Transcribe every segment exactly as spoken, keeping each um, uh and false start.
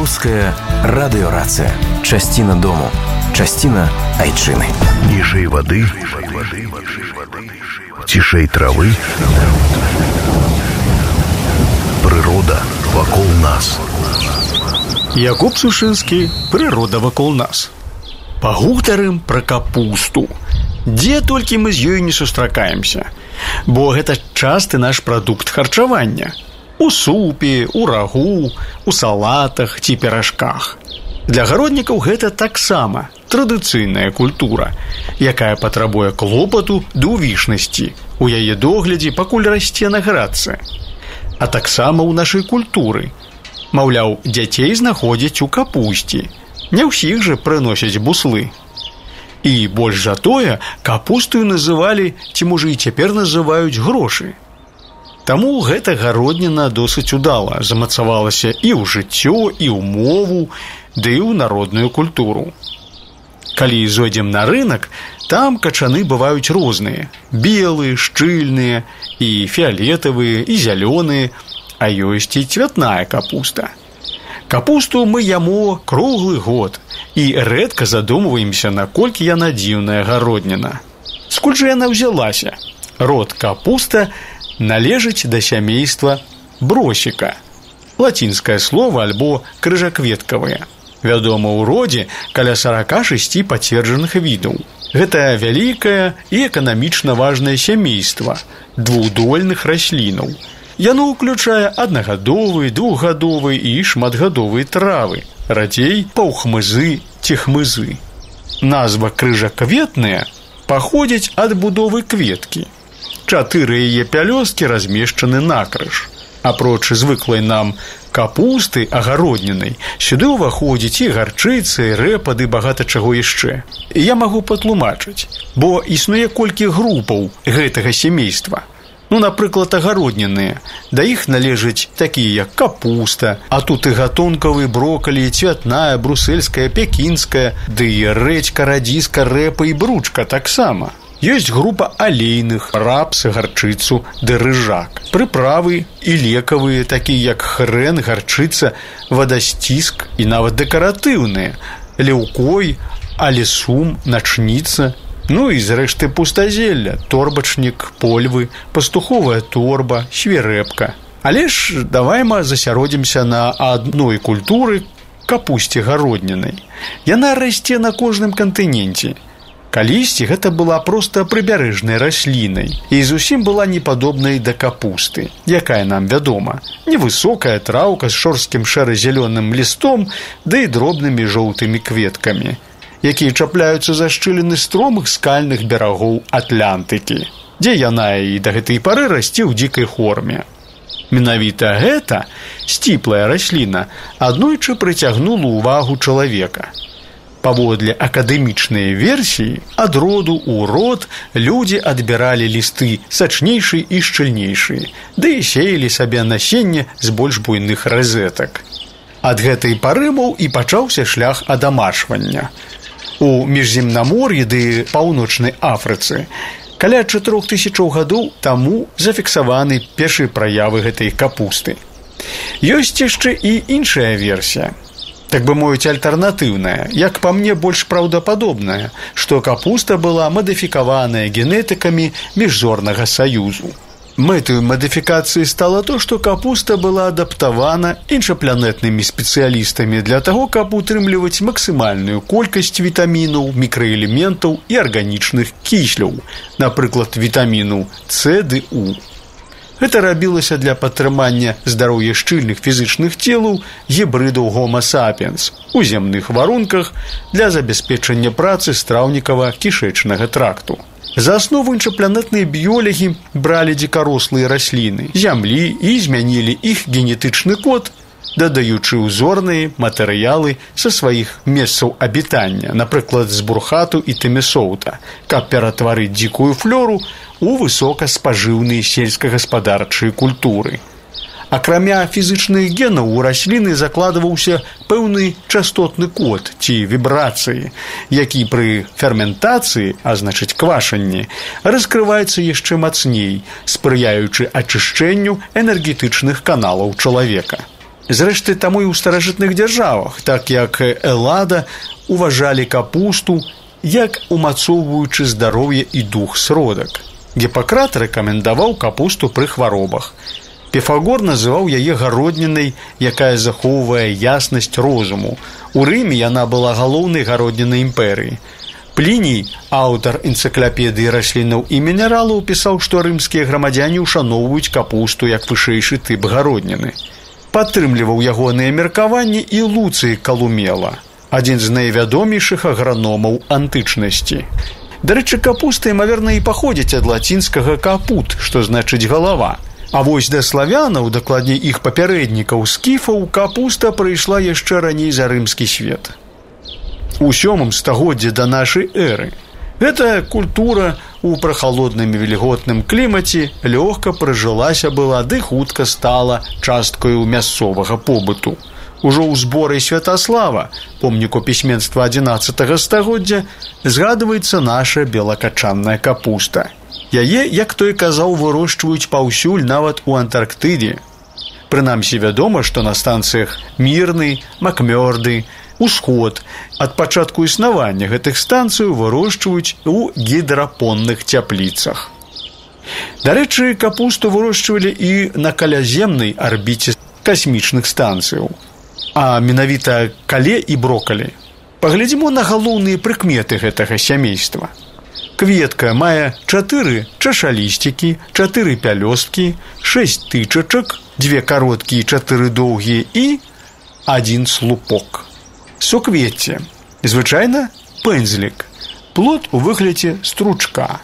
Беларуская радыёрацыя. Часціна дому, часціна айчыны. Ніжэй вады, цішэй травы. Прырода вакол нас. Якуб Сушынскі, прырода вакол нас. Пагутарым пра капусту. Дзе толькі мы з ёй не сустракаемся, бо гэта часты наш прадукт харчавання. У супе, у рагу, у салатах ці піражках. Для гароднікаў гэта таксама традыцыйная культура, якая патрабуе клопату ды ўвішнасці у яе доглядзе, пакуль расце на градцы. А таксама ў нашай культуры. Маўляў, дзяцей знаходзяць у капусці. Не ўсіх жа прыносяць буслы. І больш за тое, капустою называлі, ці можа і цяпер называюць, грошы. Таму гэта гародніна досыць удала замацавалася і ў жыццё, і ў мову, ды і ў народную культуру. Калі зойдзем на рынак, там качаны бываюць розныя. Белыя, шчыльныя, і фіялетавыя, і зялёныя, а ёсць і цвятная капуста. Капусту мы яму круглы год і рэдка задумваемся, наколькі яна дзіўная гародніна. Скуль жа яна ўзялася? Род капуста належыць да сямейства бросіка. Лацінскае слова альбо крыжакветкавае. Вядома ў родзе каля сорока шести пацверджаных відаў. Гэта вялікае і эканамічна важнае сямейства двухдольных раслінаў. Яно ўключае аднагадовыя, двухгадовыя і шматгадовыя травы, радзей паўхмызы ці хмызы. Назва крыжакветная паходзіць ад будовы кветкі. Чатыры яе пялёсткі размешчаны накрыж. Апроч звыклай нам капусты агароднінай, сюды ўваходзіць і гарчыца, і рэпа, ды багата чаго яшчэ. Я магу патлумачыць, бо існуе колькі групаў гэтага сямейства. Ну, напрыклад, агародніныя. Да іх належаць такія, як капуста, а тут і гатункавы брокалі, цвятная, брусельская, пекінская, ды і рэдзька, радзіска, рэпа і бручка таксама. Ёсць група алейных, рапс, гарчыцу, ды рыжак. Прыправы і лекавыя, такія як хрэн, гарчыца, вадасціск і нават дэкаратыўныя. Ляўкой, алесум, начніца. Ну і зрэшты пустазелля, торбачнік, польвы, пастуховая торба, свірэпка. Але ж давай мы засяродзімся на адной культуры капусце гароднінай. Яна расце на кожным кантыненце. Калісьці гэта была проста прыбярэжнай раслінай і зусім была не падобнай да капусты, якая нам вядома. Невысокая траўка з шорсткім шэра-зялёным лістом, да і дробнымі жоўтымі кветкамі, якія чапляюцца за шчыліны стромых скальных берагоў Атлантыкі, дзе яна і да гэтай пары расце ў дзікай форме. Менавіта гэта, сціплая расліна, аднойчы прыцягнула ўвагу чалавека. Паводле акадэмічнай версіі, ад роду ў род людзі адбіралі лісты сачнейшыя і шчыльнейшыя, ды і сеялі сабе насенне з больш буйных разетак. Ад гэтай пары, мол, і пачаўся шлях адамашвання. У міжземнамор'і ды паўночнай Афрыцы каля чатырох тысячаў гадоў таму зафіксаваны першыя праявы гэтай капусты. Ёсць яшчэ і іншая версія, так бы мовіць, альтэрнатыўная, як па мне больш праўдападобная, што капуста была мадыфікаваная генетыкамі міжзорнага саюзу. Мэтаю мадыфікацыі стала то, што капуста была адаптавана іншапланетнымі спецыялістамі для таго, каб утрымліваць максімальную колькасць вітамінаў, мікраэлементаў і арганічных кісляў, напрыклад, вітаміну С ды У. Гэта рабілася для падтрымання здароўя шчыльных фізычных целаў гібрыдаў Homo sapiens у земных варунках для забяспечання працы страўнікава-кішэчнага тракту. За аснову іншапланетныя біёлагі бралі дзікарослыя расліны, зямлі і змянілі іх генетычны код, дадаючы ўзорныя матэрыялы са сваіх месцаў абітання, напрыклад, з бурхату і тэмесоўта, каб ператварыць дзікую флёру у высокаспажыўныя сельскагаспадарчыя культуры. Акрамя фізычных генаў у расліны закладваўся пэўны частотны код ці вібрацыі, які пры ферментацыі, а значыць квашанні, раскрываецца яшчэ мацней, спрыяючы ачышчэнню энергетычных каналаў чалавека. Зрэшты, таму і ў старажытных дзяржавах, так як Эллада, уважалі капусту як умацоўваючы здароўе і дух сродак. Гіппакрат рэкамендаваў капусту пры хваробах. Піфагор называў яе гароднінай, якая захоўвае яснасць розуму. У Рыме яна была галоўнай гароднінай імперыі. Пліній, аўтар энцыклапедыі раслінаў і мінералаў, пісаў, што рымскія грамадзяне ушаноўваюць капусту як вышэйшы тып гародніны. Падтрымліваў ягоныя меркаванні і Луцый Калумела, адзін з найвядомейшых аграномаў антычнасці. Дарэчы, капуста, імаверна, і паходзіць ад лацінскага капут, што значыць галава. А вось да славянаў, дакладней іх папярэднікаў скіфаў, капуста прыйшла яшчэ раней за рымскі свет. У сёмым стагоддзі да нашай эры. Гэтая культура у прахалодным і вільготным клімаце лёгка прыжылася была, ды хутка стала часткаю мясцовага побыту. Ужо ў зборы Святаслава, помніку пісьменства адзінаццатага стагоддзя, згадваецца наша белакачанная капуста. Яе, як той казаў, вырошчваюць паўсюль, нават у Антарктыдзе. Прынамсі вядома, што на станцыях Мірны, Макмёрды, Усход ад пачатку існавання гэтых станцыяў вырошчваюць у гідрапонных цяпліцах. Дарэчы, капусту вырошчвалі і на каляземнай арбіце касмічных станцыяў. А менавіта кале і брокалі. Паглядзімо на галоўныя прыкметы гэтага сямейства. Кветка мае чатыры чашалісцікі, чатыры пялёсткі, шэсць тычачак, дзве кароткія, чатыры доўгія і адзін слупок. Суквецце. Звычайна пэндзлік. Плод у выглядзе стручка.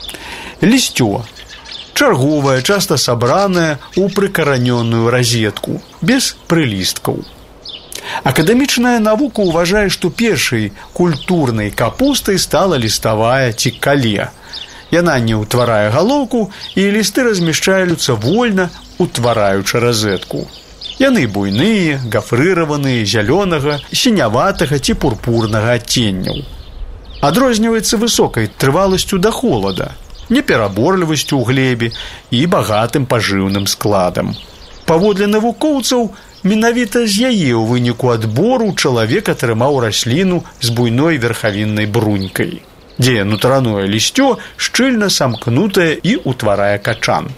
Лісцё. Чарговае, часта сабранае ў прыкаранёную разетку, без прылісткаў. Акадэмічная навука ўважае, што першай культурнай капустай стала ліставая ці кале. Яна не ўтварае галоўку, і лісты размяшчаюцца вольна, утвараючы разетку. Яны буйныя, гафрыраваныя, зялёнага, сіняватага ці пурпурнага адценняў. Адрозніваецца высокай трываласцю да холада, непераборлівасцю ў глебе і багатым пажыўным складам. Паводле навукоўцаў, менавіта з яе ў выніку адбору чалавек атрымаў расліну з буйной верхавіннай брунькай, дзе нутраное лісцё шчыльна самкнутае і ўтварае качан.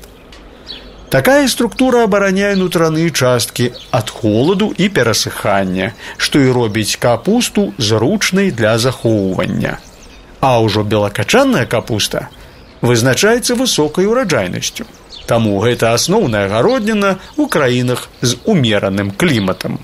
Такая структура абараняе нутраныя часткі ад холаду і перасыхання, што і робіць капусту зручнай для захоўвання. А ўжо белакачанная капуста вызначаецца высокай ураджайнасцю. Таму гэта асноўная гародніна ў краінах з умераным кліматам.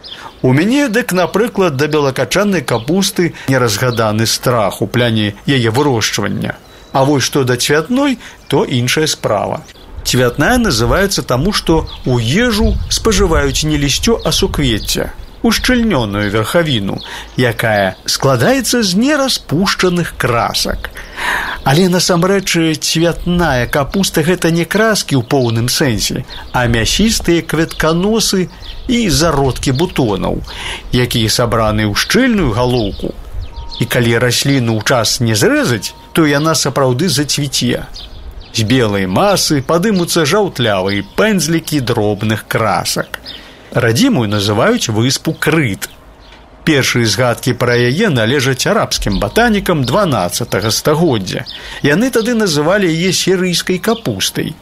У мяне, дык, напрыклад, да белакачаннай капусты неразгаданы страх у пляне яе вырошчвання. А вось што да цвятной, то іншая справа. Цвятная называецца таму, што ў ежу спажываюць не лісцё, а суквецце, ушчыльнёную верхавіну, якая складаецца з нераспушчаных красак. Але насамрэч цвятная капуста гэта не краскі ў поўным сэнсе, а мясістыя кветканосы і зародкі бутонаў, якія сабраны ў шчыльную галоўку. І калі расліну ў час не зрэзаць, то яна сапраўды зацвіце. З белай масы падымуцца жаўтлявыя пэндзлікі дробных красак. Радзімую называюць выспу Крыт. Першыя згадкі пра яе належаць арабскім батанікам дванаццатага стагоддзя. Яны тады называлі яе сірыйскай капустай.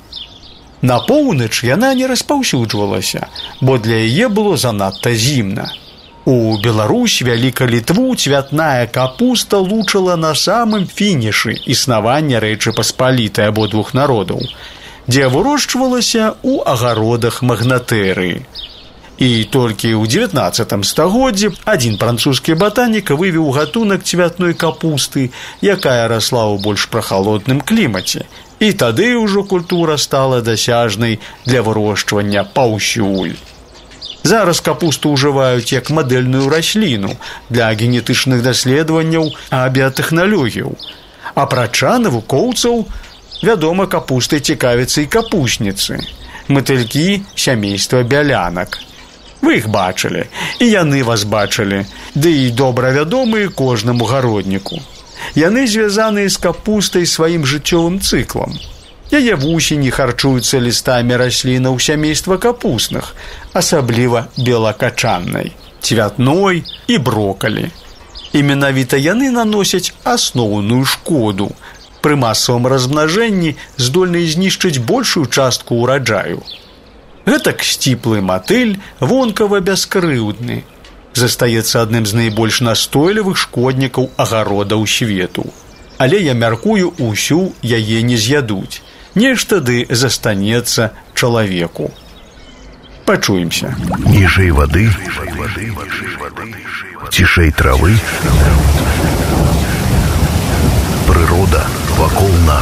На поўнач яна не распаўсюджвалася, бо для яе было занадта зімна. У Беларусь, Вялікай Літву цвятная капуста лучыла на самым фінішы існавання Рэчы Паспалітай абодвух народаў, дзе вырошчвалася ў агародах магнатэрыі. І толькі ў дзевятнаццатым стагоддзі адзін французскі батанік вывеў гатунак цвятной капусты, якая расла ў больш прахалодным клімаце. І тады ўжо культура стала дасяжнай для вырошчвання паўсюль. Зараз капусту ўжываюць як мадэльную расліну для генетычных даследаванняў авіятэхналогіяў. Апрача навукоўцаў, вядома, капустай цікавяцца і капусніцы, матылькі сямейства бялянак. Вы іх бачылі, і яны вас бачылі, ды і добра вядомыя кожнаму гародніку. Яны звязаныя з капустай сваім жыццёвым цыклам. Яе вусені харчуюцца лістамі раслінаў сямейства капусных, асабліва белакачаннай, цвятной і брокалі. І менавіта яны наносяць асноўную шкоду. Пры масавым размнажэнні здольны знішчыць большую частку ўраджаю. Гэтак сціплы матыль вонкава бяскрыўдны. Застаецца адным з найбольш настойлівых шкоднікаў агародаў свету. Але я мяркую, усю яе не з'ядуць. Нешта ды застанецца чалавеку. Пачуемся. Ніжэй вады, цішэй травы, прырода вакол нас.